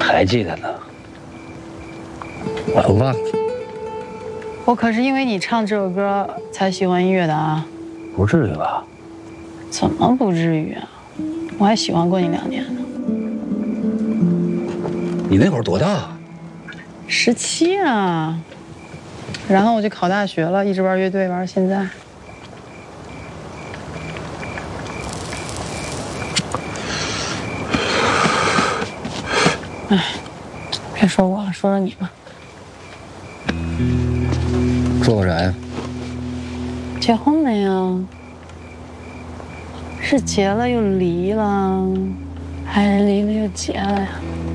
还记得呢。完了， 我可是因为你唱这首歌才喜欢音乐的啊。 不至于吧？ 怎么不至于啊？我还喜欢过你2年呢。 你那会儿多大 ？17啊。然后我就考大学了，一直玩乐队玩到现在。哎，别说我了，说说你吧。 做个啥呀？ 结婚没呀？是结了又离了，还是离了又结了呀？